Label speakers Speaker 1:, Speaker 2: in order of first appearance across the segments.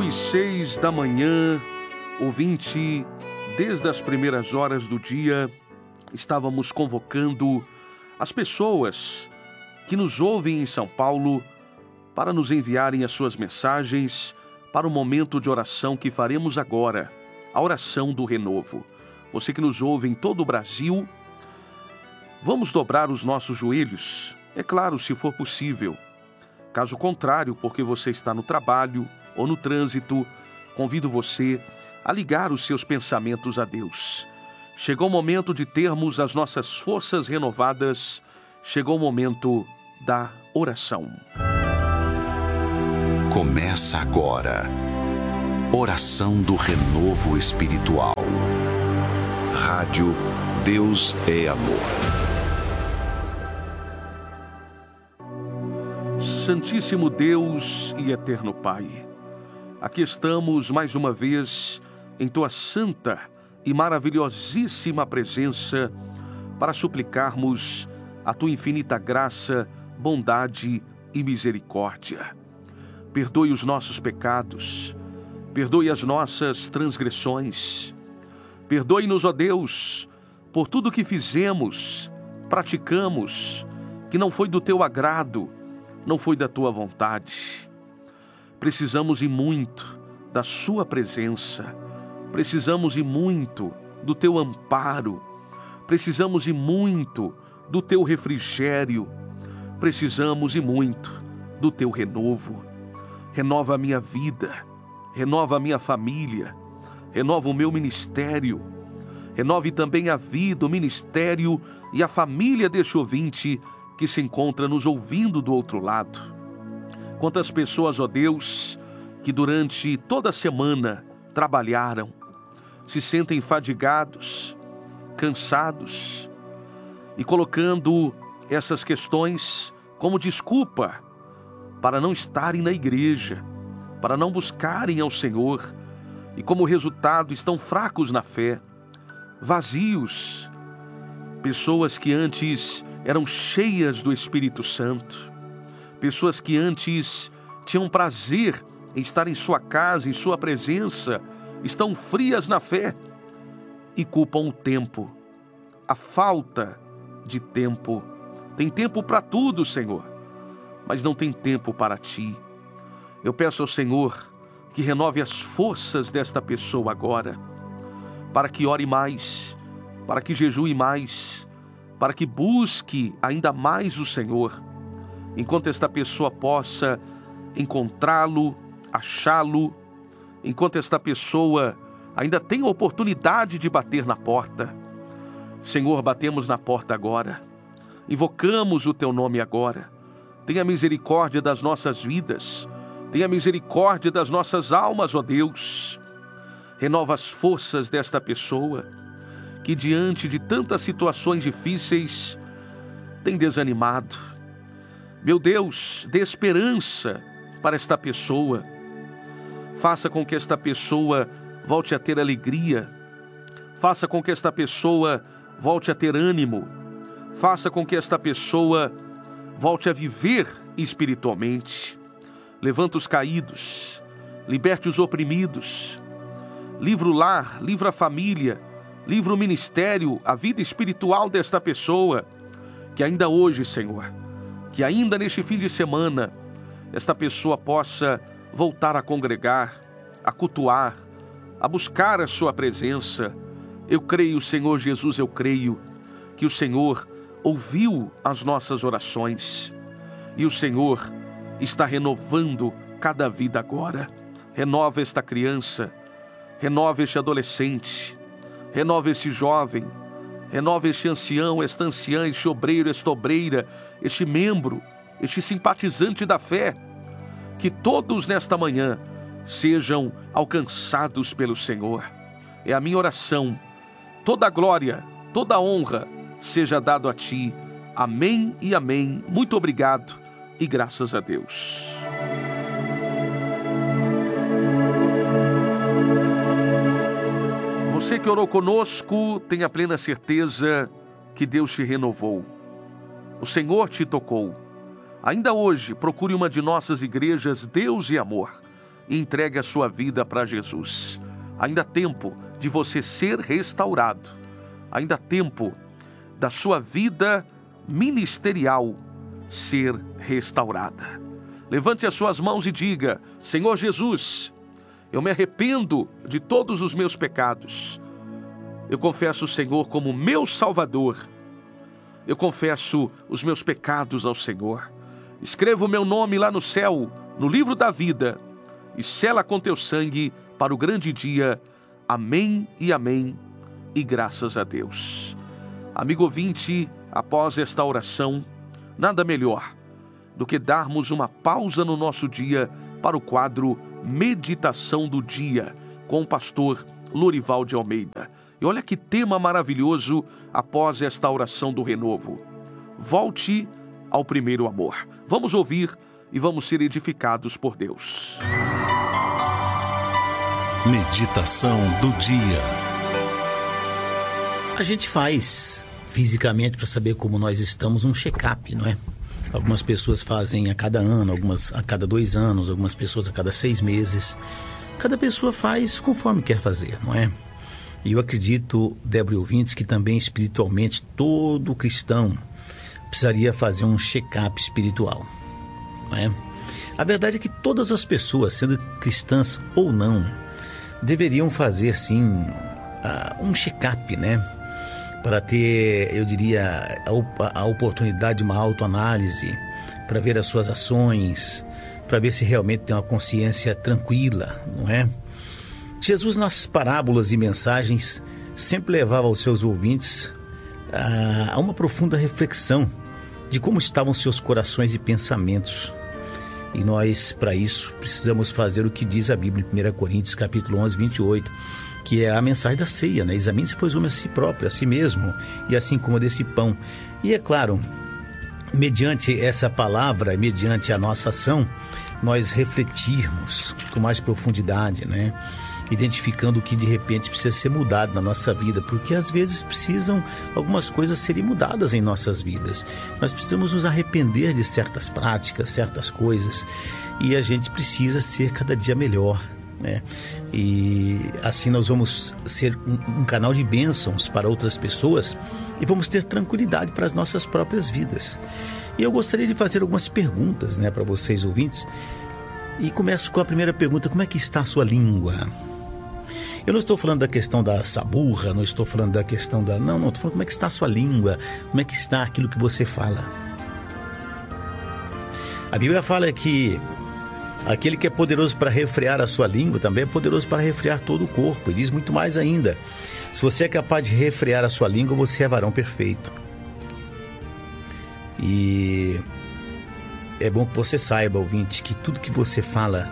Speaker 1: 8h06 da manhã, ouvinte, desde as primeiras horas do dia, estávamos convocando as pessoas que nos ouvem em São Paulo para nos enviarem as suas mensagens para o momento de oração que faremos agora, a oração do renovo. Você que nos ouve em todo o Brasil, vamos dobrar os nossos joelhos, é claro, se for possível. Caso contrário, porque você está no trabalho ou no trânsito, convido você a ligar os seus pensamentos a Deus. Chegou o momento de termos as nossas forças renovadas, chegou o momento da oração.
Speaker 2: Começa agora, Oração do Renovo Espiritual. Rádio Deus é Amor.
Speaker 1: Santíssimo Deus e eterno Pai, aqui estamos mais uma vez em Tua santa e maravilhosíssima presença para suplicarmos a Tua infinita graça, bondade e misericórdia. Perdoe os nossos pecados, perdoe as nossas transgressões, perdoe-nos, ó Deus, por tudo que fizemos, praticamos, que não foi do Teu agrado, não foi da Tua vontade. Precisamos e muito da Sua presença, precisamos e muito do Teu amparo, precisamos e muito do Teu refrigério, precisamos e muito do Teu renovo. Renova a minha vida, renova a minha família, renova o meu ministério, renove também a vida, o ministério e a família deste ouvinte que se encontra nos ouvindo do outro lado. Quantas pessoas, ó Deus, que durante toda a semana trabalharam, se sentem fadigados, cansados e colocando essas questões como desculpa para não estarem na igreja, para não buscarem ao Senhor e como resultado estão fracos na fé, vazios, pessoas que antes eram cheias do Espírito Santo, pessoas que antes tinham prazer em estar em sua casa, em sua presença, estão frias na fé e culpam o tempo, a falta de tempo. Tem tempo para tudo, Senhor, mas não tem tempo para Ti. Eu peço ao Senhor que renove as forças desta pessoa agora, para que ore mais, para que jejue mais, para que busque ainda mais o Senhor, enquanto esta pessoa possa encontrá-lo, achá-lo, enquanto esta pessoa ainda tem a oportunidade de bater na porta. Senhor, batemos na porta agora, invocamos o Teu nome agora. Tenha misericórdia das nossas vidas, tenha misericórdia das nossas almas, ó Deus. Renova as forças desta pessoa, que diante de tantas situações difíceis tem desanimado. Meu Deus, dê esperança para esta pessoa. Faça com que esta pessoa volte a ter alegria. Faça com que esta pessoa volte a ter ânimo. Faça com que esta pessoa volte a viver espiritualmente. Levanta os caídos, liberte os oprimidos, livra o lar, livra a família, livra o ministério, a vida espiritual desta pessoa, que ainda hoje, Senhor, que ainda neste fim de semana, esta pessoa possa voltar a congregar, a cultuar, a buscar a Sua presença. Eu creio, Senhor Jesus, eu creio que o Senhor ouviu as nossas orações e o Senhor está renovando cada vida agora. Renova esta criança, renova este adolescente, renova este jovem, renova este ancião, esta anciã, este obreiro, esta obreira, este membro, este simpatizante da fé, que todos nesta manhã sejam alcançados pelo Senhor. É a minha oração. Toda a glória, toda a honra seja dado a Ti. Amém e amém. Muito obrigado e graças a Deus. Você que orou conosco, tenha plena certeza que Deus te renovou. O Senhor te tocou. Ainda hoje, procure uma de nossas igrejas Deus e Amor e entregue a sua vida para Jesus. Ainda há tempo de você ser restaurado. Ainda há tempo da sua vida ministerial ser restaurada. Levante as suas mãos e diga: Senhor Jesus, eu me arrependo de todos os meus pecados. Eu confesso o Senhor como meu Salvador. Eu confesso os meus pecados ao Senhor. Escreva o meu nome lá no céu, no livro da vida, e sela com teu sangue para o grande dia. Amém e amém, e graças a Deus. Amigo ouvinte, após esta oração, nada melhor do que darmos uma pausa no nosso dia para o quadro Meditação do Dia, com o pastor Lorival de Almeida. E olha que tema maravilhoso após esta oração do renovo. Volte ao primeiro amor. Vamos ouvir e vamos ser edificados por Deus.
Speaker 3: Meditação do dia.
Speaker 4: A gente faz fisicamente para saber como nós estamos um check-up, não é? Algumas pessoas fazem a cada ano, algumas a cada 2 anos, algumas pessoas a cada 6 meses. Cada pessoa faz conforme quer fazer, não é? E eu acredito, Débora e ouvintes, que também espiritualmente todo cristão precisaria fazer um check-up espiritual, não é? A verdade é que todas as pessoas, sendo cristãs ou não, deveriam fazer, sim, um check-up, né? Para ter, eu diria, a oportunidade de uma autoanálise, para ver as suas ações, para ver se realmente tem uma consciência tranquila, não é? Jesus, nas parábolas e mensagens, sempre levava aos seus ouvintes a uma profunda reflexão de como estavam seus corações e pensamentos. E nós, para isso, precisamos fazer o que diz a Bíblia em 1 Coríntios, capítulo 11, 28, que é a mensagem da ceia, né? Examine-se, pois, o homem a si próprio, a si mesmo, e assim como deste pão. E é claro, mediante essa palavra, mediante a nossa ação, nós refletirmos com mais profundidade, né? Identificando o que de repente precisa ser mudado na nossa vida, porque às vezes precisam algumas coisas serem mudadas em nossas vidas. Nós precisamos nos arrepender de certas práticas, certas coisas, e a gente precisa ser cada dia melhor, né? E assim nós vamos ser um canal de bênçãos para outras pessoas e vamos ter tranquilidade para as nossas próprias vidas. E eu gostaria de fazer algumas perguntas, né, para vocês ouvintes, e começo com a primeira pergunta: como é que está a sua língua? Eu não estou falando da questão da saburra, não estou falando da questão da... Não, estou falando como é que está a sua língua, como é que está aquilo que você fala. A Bíblia fala que aquele que é poderoso para refrear a sua língua também é poderoso para refrear todo o corpo. E diz muito mais ainda: se você é capaz de refrear a sua língua, você é varão perfeito. E é bom que você saiba, ouvinte, que tudo que você fala,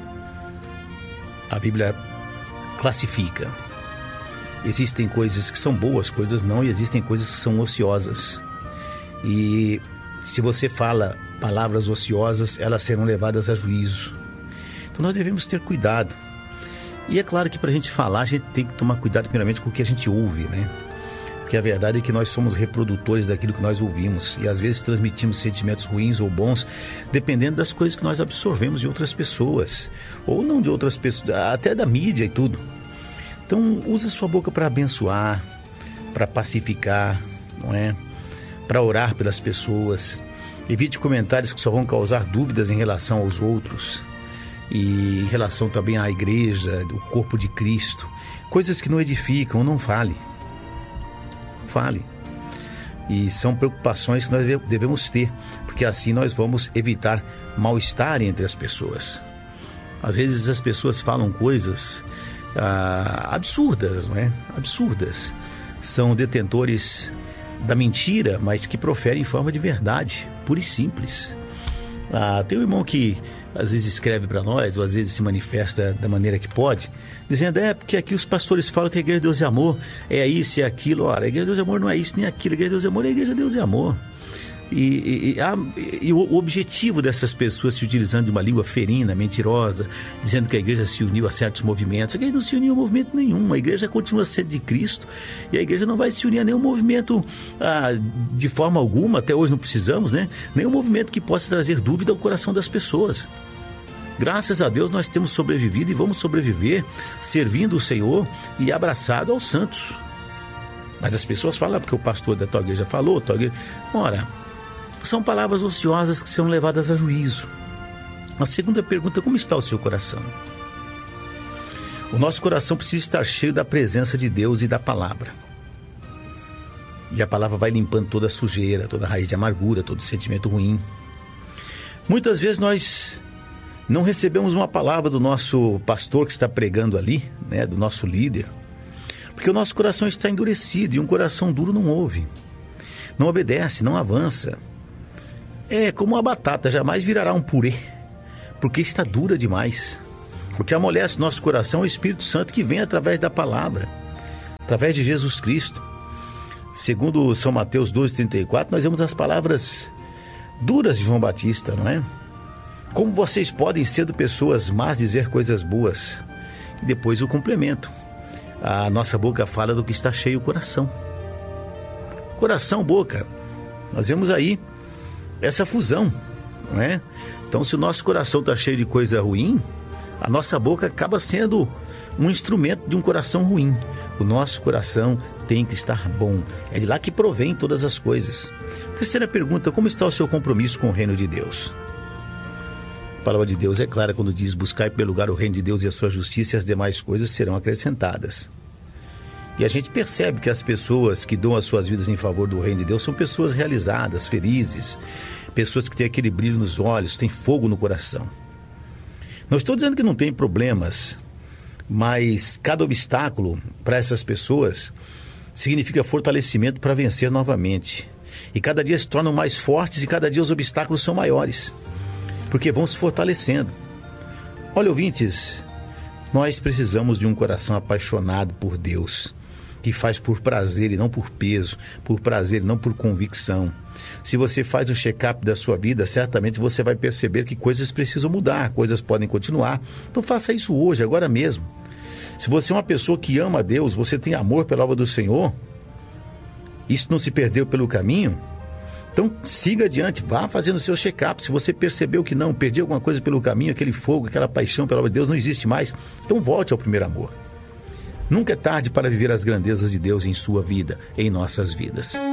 Speaker 4: a Bíblia classifica. Existem coisas que são boas, coisas não, e existem coisas que são ociosas. E se você fala palavras ociosas, elas serão levadas a juízo. Então nós devemos ter cuidado. E é claro que para a gente falar, a gente tem que tomar cuidado primeiramente com o que a gente ouve, né? Porque a verdade é que nós somos reprodutores daquilo que nós ouvimos, e às vezes transmitimos sentimentos ruins ou bons, dependendo das coisas que nós absorvemos de outras pessoas, ou não de outras pessoas, até da mídia e tudo. Então, use a sua boca para abençoar, para pacificar, não é? Para orar pelas pessoas. Evite comentários que só vão causar dúvidas em relação aos outros, e em relação também à igreja, do corpo de Cristo. Coisas que não edificam, não fale. Fale. E são preocupações que nós devemos ter, porque assim nós vamos evitar mal-estar entre as pessoas. Às vezes as pessoas falam coisas absurdas, não é? Absurdas. São detentores da mentira, mas que proferem em forma de verdade, pura e simples. Tem um irmão que às vezes escreve para nós, ou às vezes se manifesta da maneira que pode, dizendo: porque aqui os pastores falam que a Igreja de Deus é amor, é isso e aquilo. Ora, a Igreja de Deus é amor não é isso nem aquilo, a Igreja de Deus é amor, a Igreja de Deus é amor. E o objetivo dessas pessoas se utilizando de uma língua ferina, mentirosa, dizendo que a igreja se uniu a certos movimentos. A igreja não se uniu a movimento nenhum. A igreja continua sendo de Cristo, e a igreja não vai se unir a nenhum movimento de forma alguma. Até hoje não precisamos, né? Nenhum movimento que possa trazer dúvida ao coração das pessoas. Graças a Deus nós temos sobrevivido e vamos sobreviver servindo o Senhor e abraçado aos santos. Mas as pessoas falam, porque o pastor da tua igreja falou, ora, são palavras ociosas que são levadas a juízo. A segunda pergunta, como está o seu coração? O nosso coração precisa estar cheio da presença de Deus e da palavra. E a palavra vai limpando toda a sujeira, toda a raiz de amargura, todo sentimento ruim. Muitas vezes nós não recebemos uma palavra do nosso pastor que está pregando ali, né, do nosso líder, porque o nosso coração está endurecido e um coração duro não ouve, não obedece, não avança. É como uma batata, jamais virará um purê, porque está dura demais. O que amolece nosso coração é o Espírito Santo que vem através da palavra, através de Jesus Cristo. Segundo São Mateus 12,34, nós vemos as palavras duras de João Batista, não é? Como vocês podem, sendo pessoas más, dizer coisas boas? E depois o complemento. A nossa boca fala do que está cheio o coração. Coração, boca. Nós vemos aí essa fusão, não é? Então, se o nosso coração está cheio de coisa ruim, a nossa boca acaba sendo um instrumento de um coração ruim. O nosso coração tem que estar bom. É de lá que provém todas as coisas. Terceira pergunta, como está o seu compromisso com o reino de Deus? A palavra de Deus é clara quando diz: buscai em primeiro lugar o reino de Deus e a sua justiça, e as demais coisas serão acrescentadas. E a gente percebe que as pessoas que dão as suas vidas em favor do reino de Deus são pessoas realizadas, felizes, pessoas que têm aquele brilho nos olhos, têm fogo no coração. Não estou dizendo que não tem problemas, mas cada obstáculo para essas pessoas significa fortalecimento para vencer novamente. E cada dia se tornam mais fortes e cada dia os obstáculos são maiores, porque vão se fortalecendo. Olha, ouvintes, nós precisamos de um coração apaixonado por Deus, que faz por prazer e não por peso, por prazer e não por convicção. Se você faz o check-up da sua vida, certamente você vai perceber que coisas precisam mudar, coisas podem continuar. Então faça isso hoje, agora mesmo. Se você é uma pessoa que ama a Deus, você tem amor pela obra do Senhor, isso não se perdeu pelo caminho, então siga adiante, vá fazendo o seu check-up. Se você percebeu que não, perdeu alguma coisa pelo caminho, aquele fogo, aquela paixão pela obra de Deus não existe mais, então volte ao primeiro amor. Nunca é tarde para viver as grandezas de Deus em sua vida, em nossas vidas.